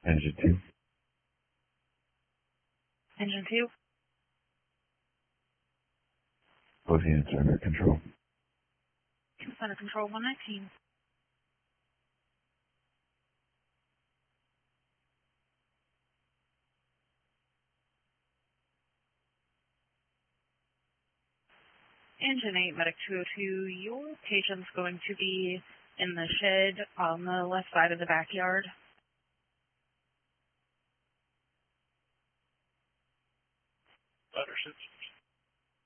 Engine 2. Engine 2. Both units are under control. Center Control 119. Engine 8, Medic 202, your patient's going to be in the shed on the left side of the backyard. Understood.